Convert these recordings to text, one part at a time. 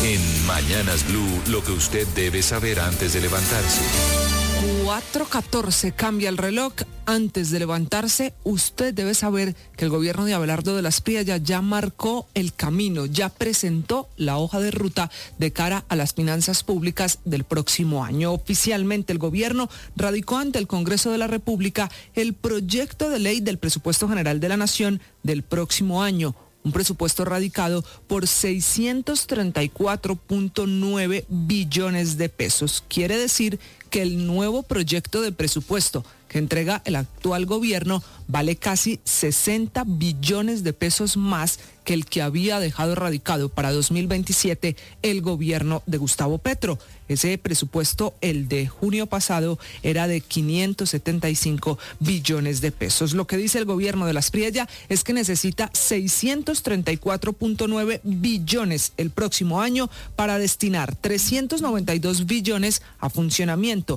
En Mañanas Blue, lo que usted debe saber antes de levantarse. 4:14 cambia el reloj. Antes de levantarse, usted debe saber que el gobierno de Abelardo de las Priella ya marcó el camino, ya presentó la hoja de ruta de cara a las finanzas públicas del próximo año. Oficialmente, el gobierno radicó ante el Congreso de la República el proyecto de ley del presupuesto general de la Nación del próximo año. Un presupuesto radicado por 634.9 billones de pesos. Quiere decir que el nuevo proyecto de presupuesto que entrega el actual gobierno vale casi 60 billones de pesos más que el que había dejado radicado para 2027 el gobierno de Gustavo Petro. Ese presupuesto, el de junio pasado, era de 575 billones de pesos. Lo que dice el gobierno de las Priella es que necesita 634.9 billones el próximo año para destinar 392 billones a funcionamiento,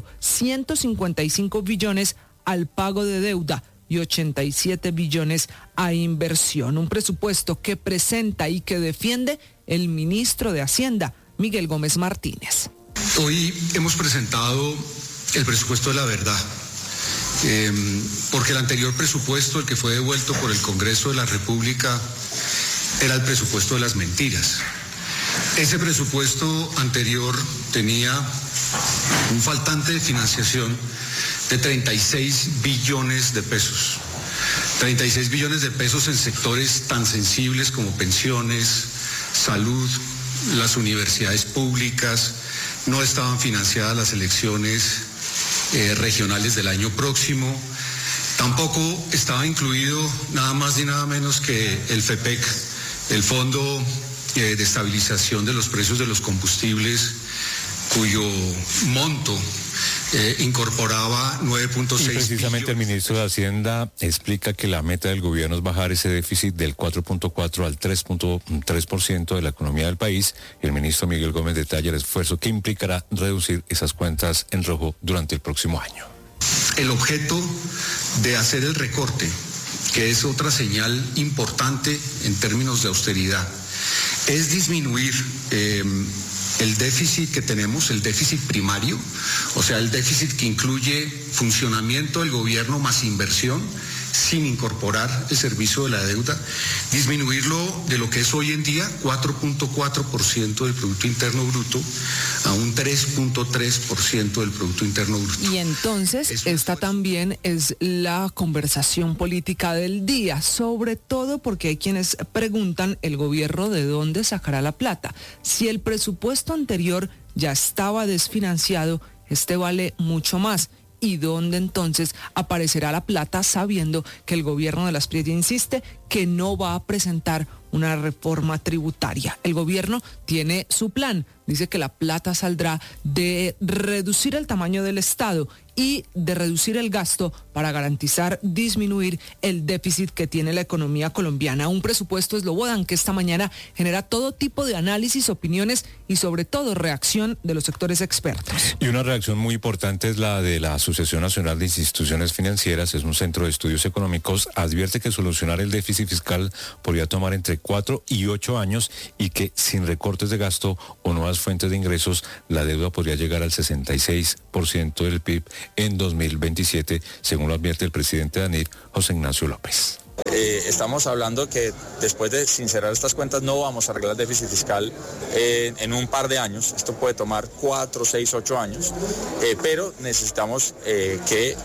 155 billones al pago de deuda y 87 billones a inversión. Un presupuesto que presenta y que defiende el ministro de Hacienda, Miguel Gómez Martínez. Hoy hemos presentado el presupuesto de la verdad, porque el anterior presupuesto, el que fue devuelto por el Congreso de la República, era el presupuesto de las mentiras. Ese presupuesto anterior tenía un faltante de financiación de 36 billones de pesos. 36 billones de pesos en sectores tan sensibles como pensiones, salud, las universidades públicas. No estaban financiadas las elecciones regionales del año próximo. Tampoco estaba incluido nada más ni nada menos que el FEPEC, el Fondo de Estabilización de los Precios de los Combustibles, cuyo monto incorporaba 9.6 y precisamente billones. El ministro de Hacienda explica que la meta del gobierno es bajar ese déficit del 4.4 al 3.3% de la economía del país. El ministro Miguel Gómez detalla el esfuerzo que implicará reducir esas cuentas en rojo durante el próximo año. El objeto de hacer el recorte, que es otra señal importante en términos de austeridad, es disminuir el déficit que tenemos, el déficit primario, o sea, el déficit que incluye funcionamiento del gobierno más inversión, sin incorporar el servicio de la deuda, disminuirlo de lo que es hoy en día 4.4% del Producto Interno Bruto a un 3.3% del Producto Interno Bruto. Y entonces, esta también es la conversación política del día, sobre todo porque hay quienes preguntan el gobierno de dónde sacará la plata. Si el presupuesto anterior ya estaba desfinanciado, este vale mucho más. ¿Y dónde entonces aparecerá la plata, sabiendo que el gobierno de las Priella insiste que no va a presentar una reforma tributaria? El gobierno tiene su plan, dice que la plata saldrá de reducir el tamaño del Estado y de reducir el gasto para garantizar disminuir el déficit que tiene la economía colombiana. Un presupuesto Slobodan que esta mañana genera todo tipo de análisis, opiniones y sobre todo reacción de los sectores expertos. Y una reacción muy importante es la de la Asociación Nacional de Instituciones Financieras, es un centro de estudios económicos, advierte que solucionar el déficit fiscal podría tomar entre 4 y 8 años y que sin recortes de gasto o nuevas fuentes de ingresos, la deuda podría llegar al 66% del PIB en 2027, según lo advierte el presidente de ANID, José Ignacio López. Estamos hablando que después de sincerar estas cuentas no vamos a arreglar el déficit fiscal en un par de años. Esto puede tomar 4, 6, 8 años, pero necesitamos que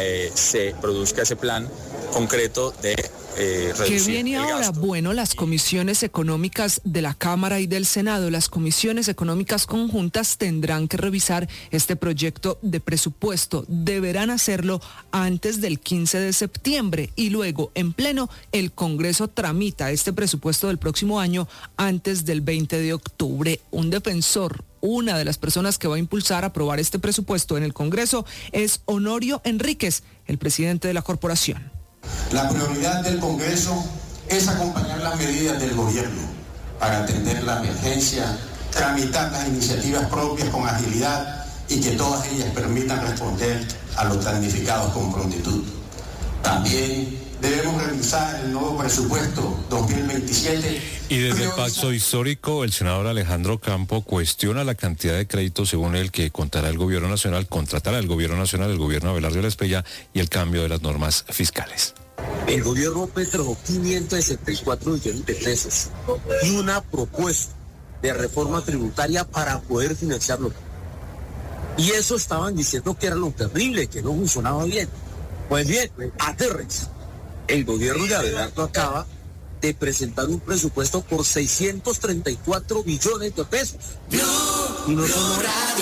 se produzca ese plan concreto de ¿Qué viene ahora? Bueno, las comisiones económicas de la Cámara y del Senado, las comisiones económicas conjuntas tendrán que revisar este proyecto de presupuesto. Deberán hacerlo antes del 15 de septiembre y luego en pleno el Congreso tramita este presupuesto del próximo año antes del 20 de octubre. Un defensor, una de las personas que va a impulsar a aprobar este presupuesto en el Congreso es Honorio Enríquez, el presidente de la corporación. La prioridad del Congreso es acompañar las medidas del gobierno para atender la emergencia, tramitar las iniciativas propias con agilidad y que todas ellas permitan responder a los damnificados con prontitud. También debemos revisar el nuevo presupuesto 2027. Y desde el pacto histórico, el senador Alejandro Campo cuestiona la cantidad de créditos según el que contratará el gobierno nacional, el gobierno de Abelardo de la Espriella, y el cambio de las normas fiscales. El gobierno Petro 564 millones de pesos y una propuesta de reforma tributaria para poder financiarlo. Y eso estaban diciendo que era lo terrible, que no funcionaba bien. Pues bien, aterres. El gobierno de Abelardo acaba de presentar un presupuesto por 634 billones de pesos. Y no son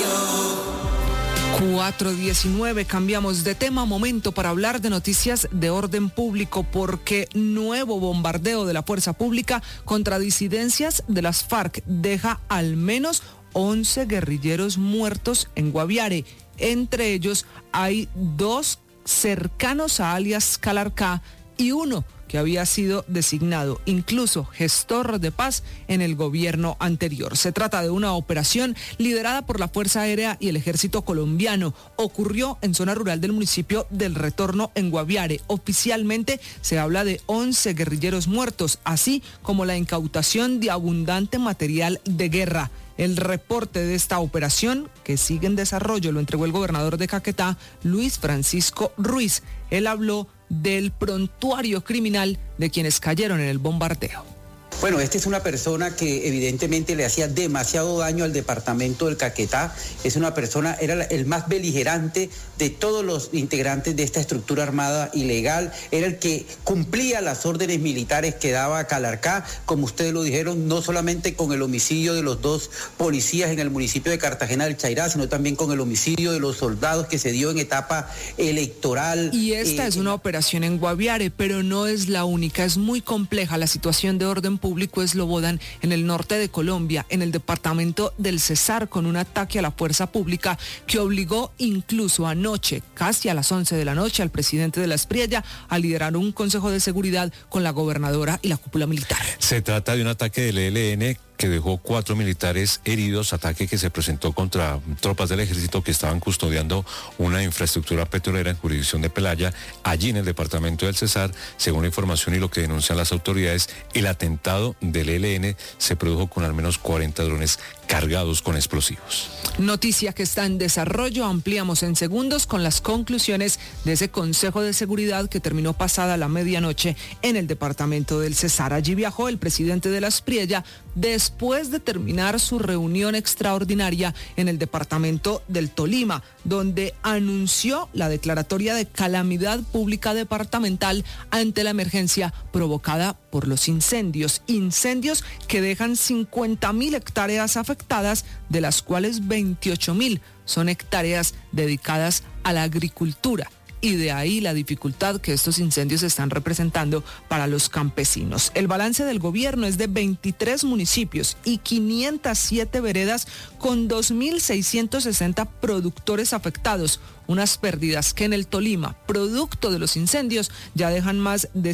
4:19, cambiamos de tema, momento para hablar de noticias de orden público, porque nuevo bombardeo de la fuerza pública contra disidencias de las FARC deja al menos 11 guerrilleros muertos en Guaviare. Entre ellos hay 2 cercanos a alias Calarcá y uno que había sido designado incluso gestor de paz en el gobierno anterior. Se trata de una operación liderada por la Fuerza Aérea y el Ejército colombiano. Ocurrió en zona rural del municipio del Retorno, en Guaviare. Oficialmente se habla de 11 guerrilleros muertos, así como la incautación de abundante material de guerra. El reporte de esta operación, que sigue en desarrollo, lo entregó el gobernador de Caquetá, Luis Francisco Ruiz. Él habló del prontuario criminal de quienes cayeron en el bombardeo. Bueno, esta es una persona que evidentemente le hacía demasiado daño al departamento del Caquetá. Es una persona, era el más beligerante de todos los integrantes de esta estructura armada ilegal. Era el que cumplía las órdenes militares que daba Calarcá, como ustedes lo dijeron, no solamente con el homicidio de los 2 policías en el municipio de Cartagena del Chairá, sino también con el homicidio de los soldados que se dio en etapa electoral. Y esta es una operación en Guaviare, pero no es la única. Es muy compleja la situación de orden público Eslobodan en el norte de Colombia, en el departamento del Cesar, con un ataque a la fuerza pública que obligó incluso anoche, casi a las 11 de la noche, al presidente de la Espriella a liderar un consejo de seguridad con la gobernadora y la cúpula militar. Se trata de un ataque del ELN que dejó 4 militares heridos, ataque que se presentó contra tropas del ejército que estaban custodiando una infraestructura petrolera en jurisdicción de Pelaya, allí en el departamento del Cesar. Según la información y lo que denuncian las autoridades, el atentado del ELN se produjo con al menos 40 drones cargados con explosivos. Noticia que está en desarrollo, ampliamos en segundos con las conclusiones de ese Consejo de Seguridad que terminó pasada la medianoche en el departamento del Cesar. Allí viajó el presidente de la Espriella después de terminar su reunión extraordinaria en el departamento del Tolima, donde anunció la declaratoria de calamidad pública departamental ante la emergencia provocada por los incendios que dejan 50.000 hectáreas afectadas, de las cuales 28.000 son hectáreas dedicadas a la agricultura. Y de ahí la dificultad que estos incendios están representando para los campesinos. El balance del gobierno es de 23 municipios y 507 veredas con 2.660 productores afectados. Unas pérdidas que en el Tolima, producto de los incendios, ya dejan más de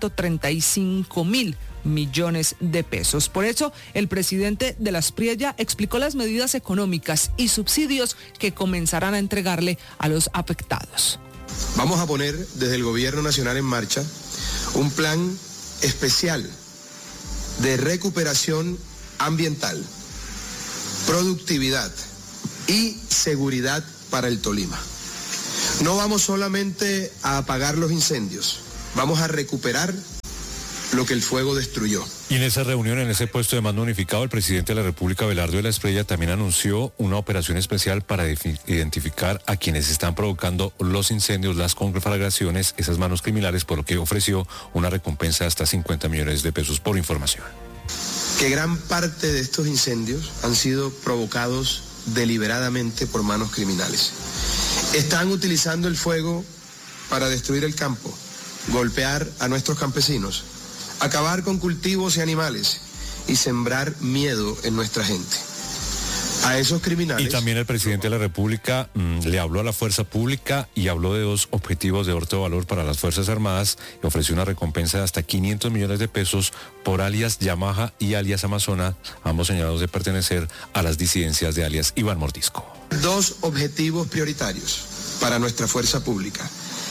135.000 millones de pesos. Por eso, el presidente de la Espriella explicó las medidas económicas y subsidios que comenzarán a entregarle a los afectados. Vamos a poner desde el Gobierno Nacional en marcha un plan especial de recuperación ambiental, productividad y seguridad para el Tolima. No vamos solamente a apagar los incendios, vamos a recuperar lo que el fuego destruyó. Y en esa reunión, en ese puesto de mando unificado, el presidente de la República, Abelardo de la Espriella, también anunció una operación especial para identificar a quienes están provocando los incendios, las conflagraciones, esas manos criminales, por lo que ofreció una recompensa de hasta 50 millones de pesos por información. Que gran parte de estos incendios han sido provocados deliberadamente por manos criminales. Están utilizando el fuego para destruir el campo, golpear a nuestros campesinos, acabar con cultivos y animales y sembrar miedo en nuestra gente. A esos criminales... Y también el presidente de la República le habló a la fuerza pública y habló de 2 objetivos de alto valor para las Fuerzas Armadas y ofreció una recompensa de hasta 500 millones de pesos por alias Yamaha y alias Amazona, ambos señalados de pertenecer a las disidencias de alias Iván Mordisco. 2 objetivos prioritarios para nuestra fuerza pública: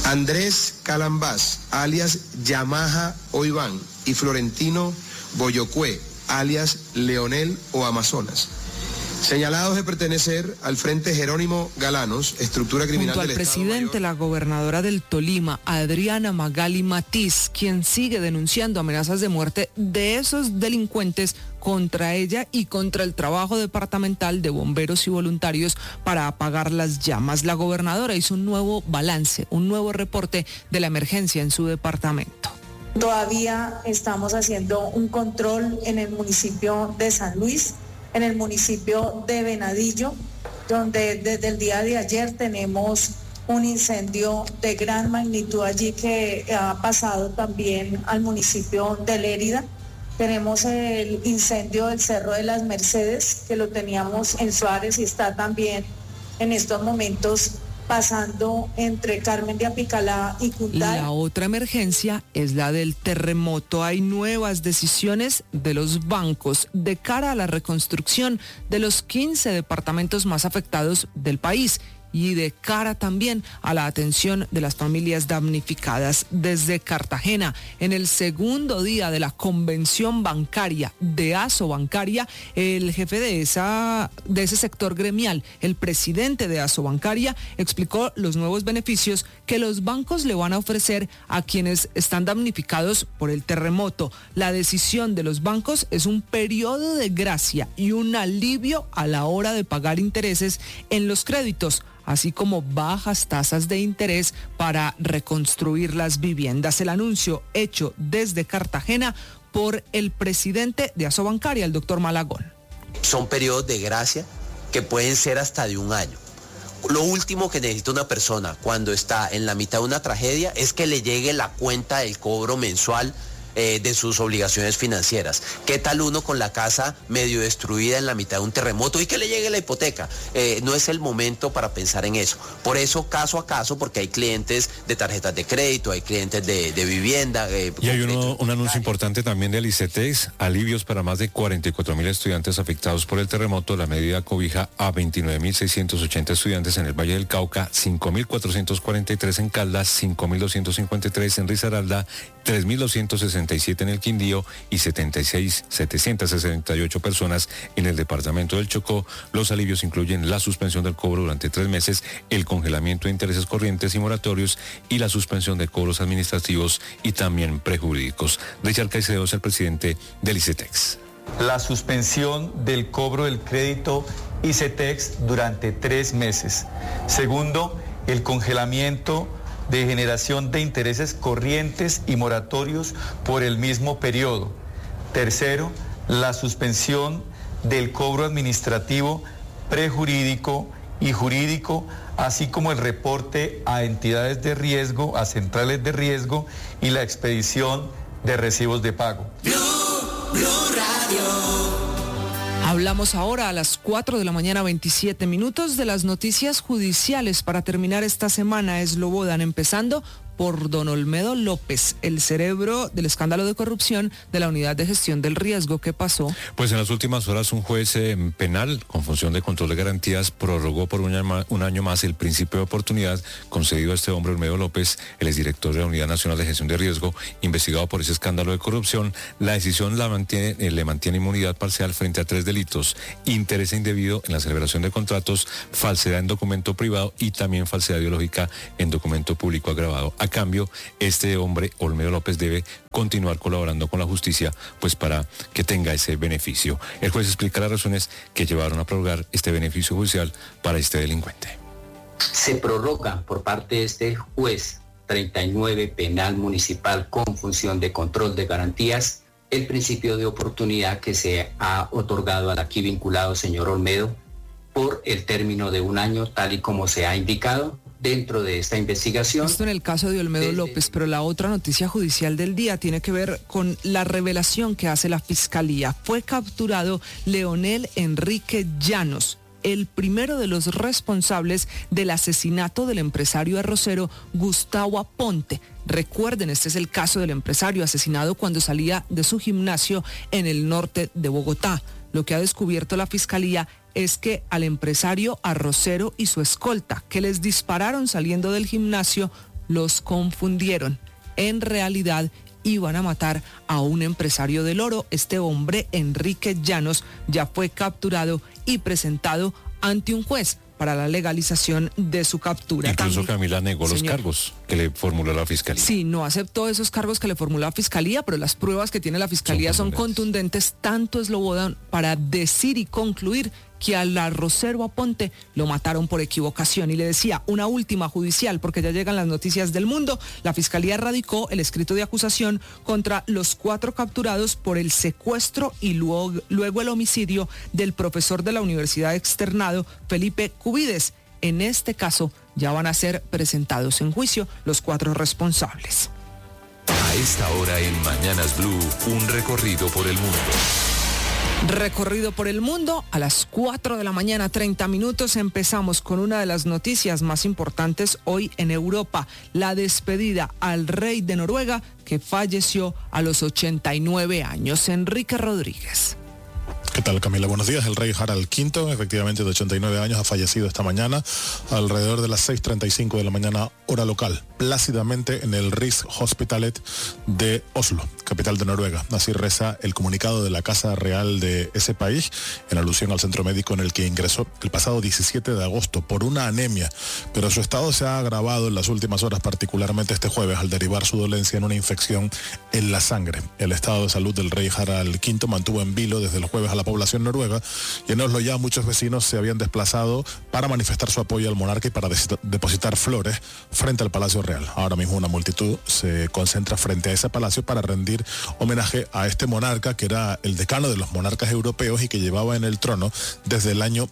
Andrés Calambás, alias Yamaha o Iván, y Florentino Boyocue, alias Leonel o Amazonas, señalados de pertenecer al Frente Jerónimo Galanos, estructura criminal junto del al Estado presidente, Mayor. la gobernadora del Tolima, Adriana Magali Matiz, quien sigue denunciando amenazas de muerte de esos delincuentes contra ella y contra el trabajo departamental de bomberos y voluntarios para apagar las llamas. La gobernadora hizo un nuevo balance, un nuevo reporte de la emergencia en su departamento. Todavía estamos haciendo un control en el municipio de San Luis, en el municipio de Venadillo, donde desde el día de ayer tenemos un incendio de gran magnitud allí que ha pasado también al municipio de Lérida. Tenemos el incendio del Cerro de las Mercedes, que lo teníamos en Suárez y está también en estos momentos pasando entre Carmen de Apicalá y Cundal. La otra emergencia es la del terremoto. Hay nuevas decisiones de los bancos de cara a la reconstrucción de los 15 departamentos más afectados del país y de cara también a la atención de las familias damnificadas. Desde Cartagena, en el segundo día de la convención bancaria de Asobancaria, el jefe de ese sector gremial, el presidente de Asobancaria, explicó los nuevos beneficios que los bancos le van a ofrecer a quienes están damnificados por el terremoto. La decisión de los bancos es un periodo de gracia y un alivio a la hora de pagar intereses en los créditos, así como bajas tasas de interés para reconstruir las viviendas. El anuncio hecho desde Cartagena por el presidente de Asobancaria, el doctor Malagón. Son periodos de gracia que pueden ser hasta de un año. Lo último que necesita una persona cuando está en la mitad de una tragedia es que le llegue la cuenta del cobro mensual de sus obligaciones financieras. ¿Qué tal uno con la casa medio destruida en la mitad de un terremoto y que le llegue la hipoteca? No es el momento para pensar en eso. Por eso, caso a caso, porque hay clientes de tarjetas de crédito, hay clientes de vivienda. Y hay un anuncio importante también del ICETEX, alivios para más de 44.000 estudiantes afectados por el terremoto. La medida cobija a 29.680 estudiantes en el Valle del Cauca, 5.443 en Caldas, 5.253 en Risaralda, 3.267 en el Quindío y 768 personas en el departamento del Chocó. Los alivios incluyen la suspensión del cobro durante 3 meses, el congelamiento de intereses corrientes y moratorios y la suspensión de cobros administrativos y también prejurídicos. Richard Caicedo es el presidente del ICETEX. La suspensión del cobro del crédito ICETEX durante 3 meses. Segundo, el congelamiento de generación de intereses corrientes y moratorios por el mismo periodo. Tercero, la suspensión del cobro administrativo, prejurídico y jurídico, así como el reporte a entidades de riesgo, a centrales de riesgo y la expedición de recibos de pago. Blue Radio. Hablamos ahora a las 4 de la mañana, 27 minutos, de las noticias judiciales para terminar esta semana. Eslobodan, empezando por don Olmedo López, el cerebro del escándalo de corrupción de la Unidad de Gestión del Riesgo. ¿Qué pasó? Pues en las últimas horas un juez penal con función de control de garantías prorrogó por un año más el principio de oportunidad concedido a este hombre, Olmedo López, el exdirector de la Unidad Nacional de Gestión de Riesgo, investigado por ese escándalo de corrupción. La decisión le mantiene inmunidad parcial frente a 3 delitos: interés indebido en la celebración de contratos, falsedad en documento privado y también falsedad ideológica en documento público agravado. A cambio, este hombre, Olmedo López, debe continuar colaborando con la justicia, pues para que tenga ese beneficio. El juez explica las razones que llevaron a prorrogar este beneficio judicial para este delincuente. Se prorroga por parte de este juez 39 penal municipal con función de control de garantías el principio de oportunidad que se ha otorgado al aquí vinculado señor Olmedo por el término de un año, tal y como se ha indicado dentro de esta investigación. Esto en el caso de Olmedo López, pero la otra noticia judicial del día tiene que ver con la revelación que hace la Fiscalía. Fue capturado Leonel Enrique Llanos, el primero de los responsables del asesinato del empresario arrocero Gustavo Aponte. Recuerden, este es el caso del empresario asesinado cuando salía de su gimnasio en el norte de Bogotá. Lo que ha descubierto la Fiscalía es que al empresario arrocero y su escolta, que les dispararon saliendo del gimnasio, los confundieron. En realidad iban a matar a un empresario del oro. Este hombre, Enrique Llanos, ya fue capturado y presentado ante un juez para la legalización de su captura. Incluso También, Camila negó los señor, cargos que le formuló la Fiscalía. Sí, no aceptó esos cargos que le formuló la Fiscalía, pero las pruebas que tiene la Fiscalía son contundentes. Tanto es Slobodan para decir y concluir que al arrocero Aponte lo mataron por equivocación. Y le decía, una última judicial, porque ya llegan las noticias del mundo. La Fiscalía radicó el escrito de acusación contra los 4 capturados por el secuestro y luego el homicidio del profesor de la Universidad Externado, Felipe Cubides. En este caso, ya van a ser presentados en juicio los 4 responsables. A esta hora en Mañanas Blue, un recorrido por el mundo. Recorrido por el mundo a las 4 de la mañana, 30 minutos. Empezamos con una de las noticias más importantes hoy en Europa, la despedida al rey de Noruega que falleció a los 89 años. Enrique Rodríguez. ¿Qué tal, Camila? Buenos días. El rey Harald V, efectivamente de 89 años, ha fallecido esta mañana alrededor de las 6:35 de la mañana, hora local, plácidamente en el Rigshospitalet de Oslo, capital de Noruega. Así reza el comunicado de la Casa Real de ese país, en alusión al centro médico en el que ingresó el pasado 17 de agosto por una anemia, pero su estado se ha agravado en las últimas horas, particularmente este jueves, al derivar su dolencia en una infección en la sangre. El estado de salud del rey Harald V mantuvo en vilo desde el jueves a la población noruega, y en Oslo ya muchos vecinos se habían desplazado para manifestar su apoyo al monarca y para depositar flores frente al Palacio Real. Ahora mismo una multitud se concentra frente a ese palacio para rendir homenaje a este monarca que era el decano de los monarcas europeos y que llevaba en el trono desde el año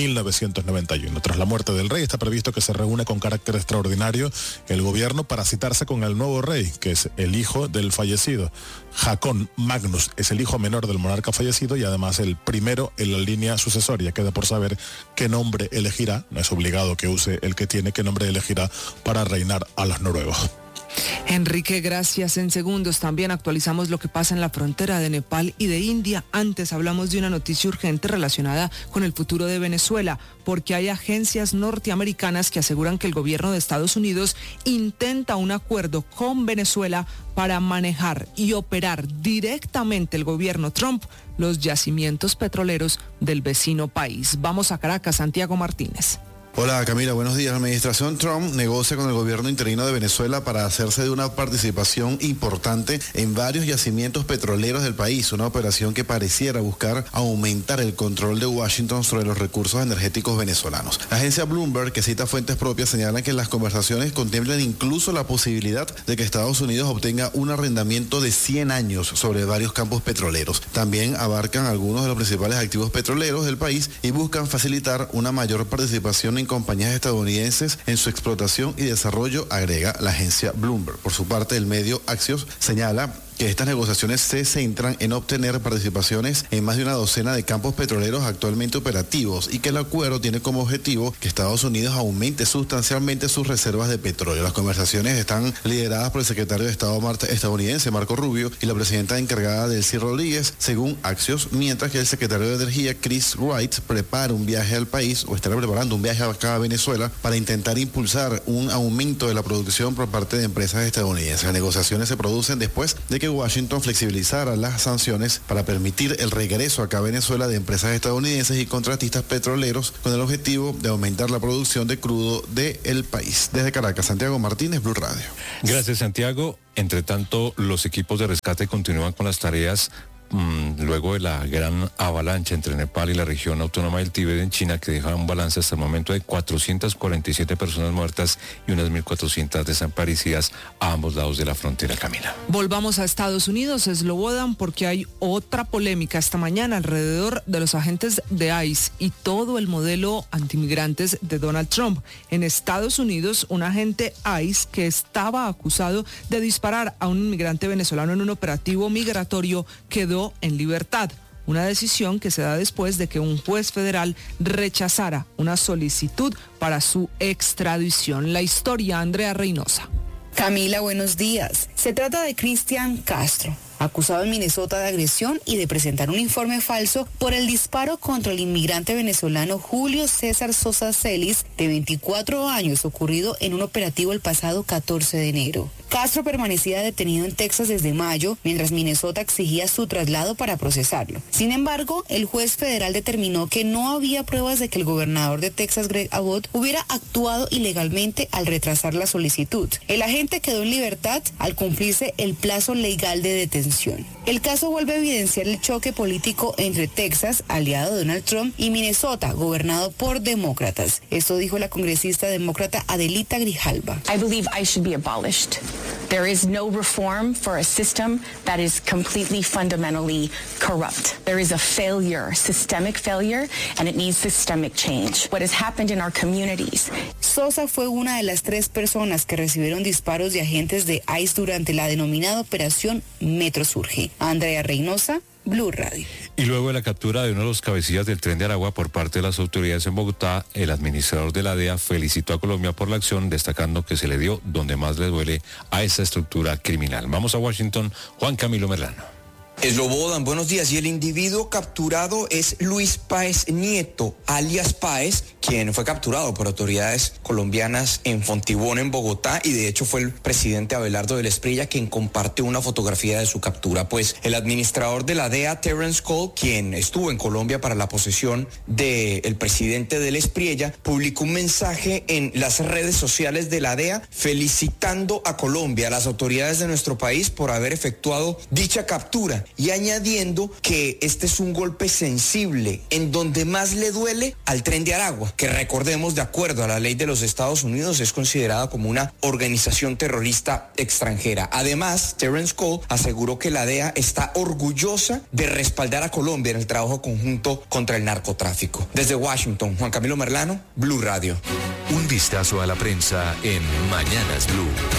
1991. Tras la muerte del rey está previsto que se reúne con carácter extraordinario el gobierno para citarse con el nuevo rey, que es el hijo del fallecido. Håkon Magnus es el hijo menor del monarca fallecido y además el primero en la línea sucesoria. Queda por saber qué nombre elegirá, no es obligado que use el que tiene, qué nombre elegirá para reinar a los noruegos. Enrique, gracias. En segundos también actualizamos lo que pasa en la frontera de Nepal y de India. Antes hablamos de una noticia urgente relacionada con el futuro de Venezuela, porque hay agencias norteamericanas que aseguran que el gobierno de Estados Unidos intenta un acuerdo con Venezuela para manejar y operar directamente el gobierno Trump los yacimientos petroleros del vecino país. Vamos a Caracas, Santiago Martínez. Hola Camila, buenos días. La administración Trump negocia con el gobierno interino de Venezuela para hacerse de una participación importante en varios yacimientos petroleros del país, una operación que pareciera buscar aumentar el control de Washington sobre los recursos energéticos venezolanos. La agencia Bloomberg, que cita fuentes propias, señala que las conversaciones contemplan incluso la posibilidad de que Estados Unidos obtenga un arrendamiento de 100 años sobre varios campos petroleros. También abarcan algunos de los principales activos petroleros del país y buscan facilitar una mayor participación en compañías estadounidenses en su explotación y desarrollo, agrega la agencia Bloomberg. Por su parte, el medio Axios señala que estas negociaciones se centran en obtener participaciones en más de una docena de campos petroleros actualmente operativos y que el acuerdo tiene como objetivo que Estados Unidos aumente sustancialmente sus reservas de petróleo. Las conversaciones están lideradas por el secretario de Estado estadounidense, Marco Rubio, y la presidenta encargada, Delcy Rodríguez, según Axios, mientras que el secretario de Energía, Chris Wright, prepara un viaje al país o estará preparando un viaje acá a Venezuela para intentar impulsar un aumento de la producción por parte de empresas estadounidenses. Las negociaciones se producen después de que Washington flexibilizara las sanciones para permitir el regreso acá a Venezuela de empresas estadounidenses y contratistas petroleros con el objetivo de aumentar la producción de crudo del país. Desde Caracas, Santiago Martínez, Blue Radio. Gracias, Santiago. Entre tanto, los equipos de rescate continúan con las tareas luego de la gran avalancha entre Nepal y la región autónoma del Tíbet en China, que deja un balance hasta el momento de 447 personas muertas y unas 1.400 desaparecidas a ambos lados de la frontera, Camila. Volvamos a Estados Unidos, Slobodan, porque hay otra polémica esta mañana alrededor de los agentes de ICE y todo el modelo antimigrantes de Donald Trump. En Estados Unidos, un agente ICE que estaba acusado de disparar a un inmigrante venezolano en un operativo migratorio quedó en libertad. Una decisión que se da después de que un juez federal rechazara una solicitud para su extradición. La historia, Andrea Reynosa. Camila, buenos días. Se trata de Cristian Castro, acusado en Minnesota de agresión y de presentar un informe falso por el disparo contra el inmigrante venezolano Julio César Sosa Celis, de 24 años, ocurrido en un operativo el pasado 14 de enero. Castro permanecía detenido en Texas desde mayo, mientras Minnesota exigía su traslado para procesarlo. Sin embargo, el juez federal determinó que no había pruebas de que el gobernador de Texas, Greg Abbott, hubiera actuado ilegalmente al retrasar la solicitud. El agente quedó en libertad al cumplirse el plazo legal de detención. El caso vuelve a evidenciar el choque político entre Texas, aliado de Donald Trump, y Minnesota, gobernado por demócratas. Esto dijo la congresista demócrata Adelita Grijalva. I believe ICE should be abolished. There is no reform for a system that is completely fundamentally corrupt. There is a failure, systemic failure, and it needs systemic change. What has happened in our communities. Sosa fue una de las 3 personas que recibieron disparos de agentes de ICE durante la denominada Operación Metro Surge. Andrea Reynosa, Blue Radio. Y luego de la captura de uno de los cabecillas del Tren de Aragua por parte de las autoridades en Bogotá, el administrador de la DEA felicitó a Colombia por la acción, destacando que se le dio donde más le duele a esa estructura criminal. Vamos a Washington, Juan Camilo Merlano. Eslobodan, buenos días. Y el individuo capturado es Luis Páez Nieto, alias Páez, quien fue capturado por autoridades colombianas en Fontibón, en Bogotá, y de hecho fue el presidente Abelardo del Espriella quien compartió una fotografía de su captura. Pues el administrador de la DEA, Terrence Cole, quien estuvo en Colombia para la posesión del presidente del Espriella, publicó un mensaje en las redes sociales de la DEA felicitando a Colombia, a las autoridades de nuestro país, por haber efectuado dicha captura, y añadiendo que este es un golpe sensible en donde más le duele al Tren de Aragua, que recordemos, de acuerdo a la ley de los Estados Unidos, es considerada como una organización terrorista extranjera. Además, Terrence Cole aseguró que la DEA está orgullosa de respaldar a Colombia en el trabajo conjunto contra el narcotráfico. Desde Washington, Juan Camilo Merlano, Blue Radio. Un vistazo a la prensa en Mañanas Blue.